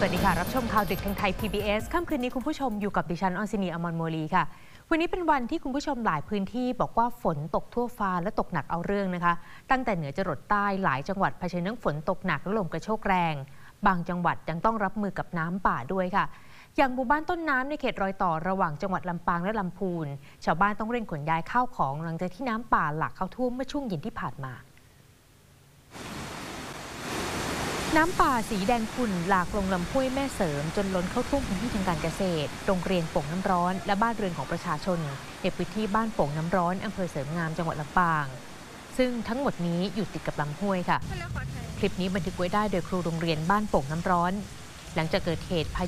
วัสดีค่ะรับชมข่าวดึกทางไทย PBS ค่ำคืนนี้คุณผู้ชมอยู่กับดิฉันออนซินีอมรโมลีค่ะวันนี้เป็นวันที่คุณผู้ชมหลายพื้นที่บอกว่าฝนตกทั่วฟ้าและตกหนักเอาเรื่องนะคะตั้งแต่เหนือจรดใต้หลายจังหวัดเผชิญทั้งฝนตกหนักและลมกระโชกแรงบางจังหวัดยังต้องรับมือกับน้ำป่าด้วยค่ะอย่างหมู่บ้านต้นน้ำในเขตรอยต่อระหว่างจังหวัดลำปางและลำพูนชาวบ้านต้องเร่งขนย้ายข้าวของหลังจากที่น้ำป่าหลากเข้าท่วมเมื่อช่วงเย็นที่ผ่านมาน้ำป่าสีแดงขุ่นหลากลงลำห้วยแม่เสริมจนล้นเข้าท่วมพื้นที่ทางการเกษตรโรงเรียนโป่งน้ำร้อนและบ้านเรือนของประชาชนในพื้นที่บ้านโป่งน้ำร้อนอำเภอเสริมงามจังหวัดลำปางซึ่งทั้งหมดนี้อยู่ติดกับลำห้วยค่ะคลิปนี้บันทึกไว้ได้โดยครูโรงเรียนบ้านโป่งน้ำร้อนหลังจากเกิดเหตุ